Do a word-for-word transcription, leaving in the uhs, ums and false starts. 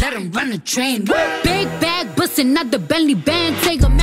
let him run the train. Big bag bustin' out the Bentley band, take him